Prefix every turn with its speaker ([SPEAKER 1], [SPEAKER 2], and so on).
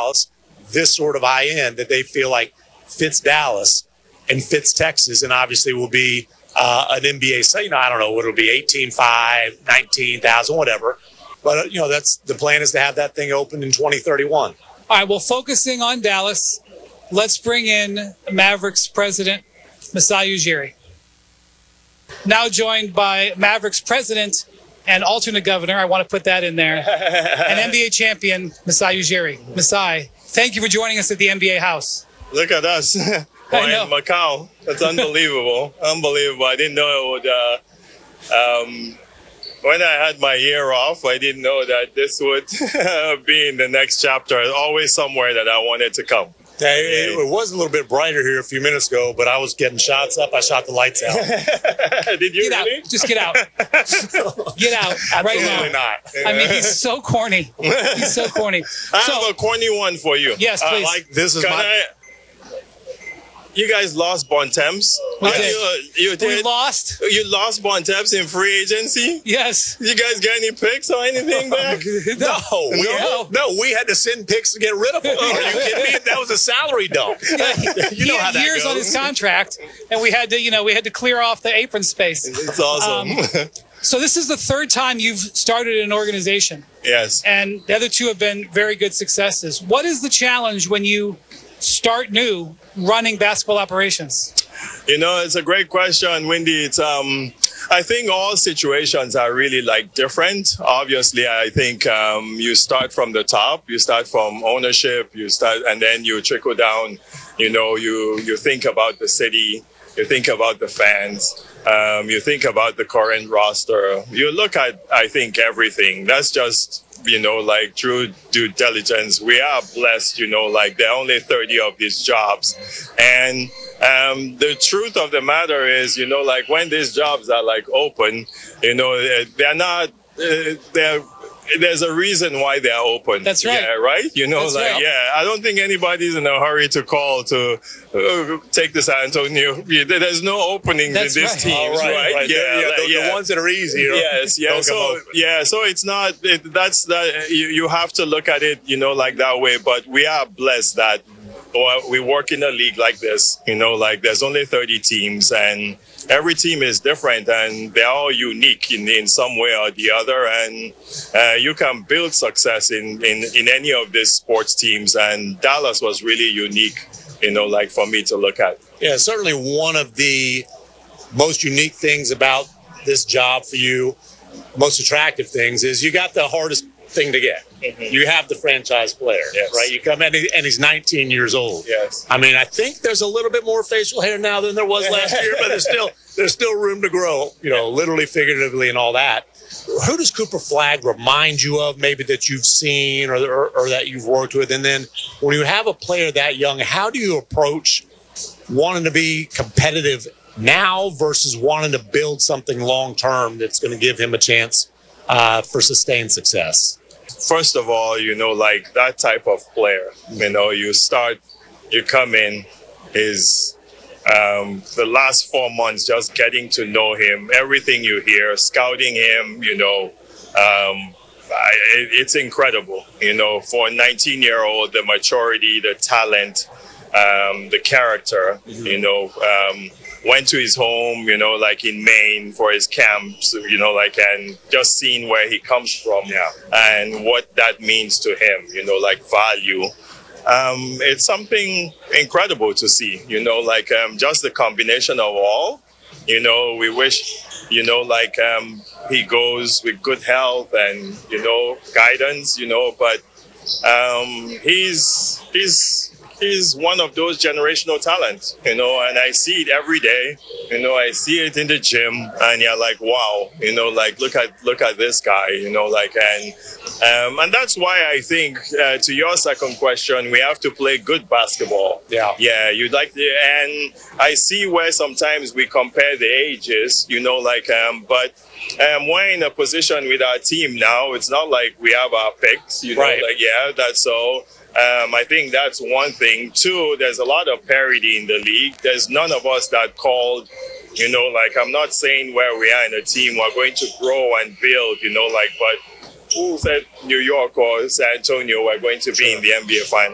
[SPEAKER 1] Dallas, this sort of high end that they feel like fits Dallas and fits Texas, and obviously will be an NBA, I don't know what it'll be, 18.5, 19,000, whatever. But, that's the plan, is to have that thing open in 2031.
[SPEAKER 2] All right, well, focusing on Dallas, let's bring in Mavericks president Masai Ujiri. Now joined by Mavericks president and alternate governor, I want to put that in there, and NBA champion Masai Ujiri. Masai, thank you for joining us at the NBA House.
[SPEAKER 3] Look at us. We're in Macau. That's unbelievable. Unbelievable. I didn't know it would... when I had my year off, I didn't know that this would be in the next chapter. Always somewhere that I wanted to come.
[SPEAKER 1] It was a little bit brighter here a few minutes ago, but I was getting shots up. I shot the lights out.
[SPEAKER 3] Did you
[SPEAKER 2] get
[SPEAKER 3] really?
[SPEAKER 2] Out. Just get out. Get out right now.
[SPEAKER 1] Absolutely not.
[SPEAKER 2] I mean, he's so corny. He's so corny.
[SPEAKER 3] I have a corny one for you.
[SPEAKER 2] Yes, please.
[SPEAKER 1] This is
[SPEAKER 3] You guys lost Bontemps.
[SPEAKER 2] We did.
[SPEAKER 3] You did.
[SPEAKER 2] We lost.
[SPEAKER 3] You lost Bontemps in free agency.
[SPEAKER 2] Yes.
[SPEAKER 3] You guys get any picks or anything back?
[SPEAKER 1] No, we had to send picks to get rid of him. Are you kidding me? That was a salary dump.
[SPEAKER 2] He had years on his contract, and we had to clear off the apron space.
[SPEAKER 3] It's awesome.
[SPEAKER 2] So this is the third time you've started an organization.
[SPEAKER 3] Yes.
[SPEAKER 2] And the other two have been very good successes. What is the challenge when you start new running basketball operations?
[SPEAKER 3] It's a great question, Wendy. It's I think all situations are really different. Obviously, I think you start from the top, you start from ownership, and then you trickle down. You think about the city, you think about the fans, you think about the current roster. You look at, I think, everything. That's just through due diligence. We are blessed, there are only 30 of these jobs. And the truth of the matter is, when these jobs are open, they're not, there's a reason why they're open.
[SPEAKER 2] That's right.
[SPEAKER 3] Yeah, right?
[SPEAKER 2] That's right.
[SPEAKER 3] Yeah, I don't think anybody's in a hurry to call to take the San Antonio. There's no openings in these teams, right?
[SPEAKER 1] The ones that are easy.
[SPEAKER 3] Yes, yeah. So it's not, you have to look at it, that way. But we are blessed that we work in a league like this, there's only 30 teams, and every team is different, and they're all unique in some way or the other. And you can build success in any of these sports teams. And Dallas was really unique, for me to look at.
[SPEAKER 1] Yeah, certainly one of the most unique things about this job for you, most attractive things, is you got the hardest thing to get. Mm-hmm. You have the franchise player, right? You come in and he's 19 years old.
[SPEAKER 3] Yes.
[SPEAKER 1] I mean, I think there's a little bit more facial hair now than there was last year, but there's still room to grow, literally, figuratively, and all that. Who does Cooper Flagg remind you of, maybe that you've seen or that you've worked with? And then when you have a player that young, how do you approach wanting to be competitive now versus wanting to build something long term that's going to give him a chance for sustained success?
[SPEAKER 3] First of all, that type of player, you come in, is the last 4 months just getting to know him, everything you hear, scouting him, it's incredible, for a 19-year-old, the maturity, the talent, the character, went to his home, in Maine for his camps, and just seeing where he comes from and what that means to him, value. It's something incredible to see, just the combination of all, we wish, he goes with good health and, guidance, but he's one of those generational talents, and I see it every day, I see it in the gym, and you're like, wow, look at this guy, and that's why I think, to your second question, we have to play good basketball.
[SPEAKER 1] Yeah,
[SPEAKER 3] you'd and I see where sometimes we compare the ages, but we're in a position with our team now. It's not like we have our picks,
[SPEAKER 1] right.
[SPEAKER 3] That's all. I think that's one thing. Two, there's a lot of parity in the league. There's none of us that called, I'm not saying where we are in a team, we're going to grow and build, but who said New York or San Antonio were going to be in the NBA Finals?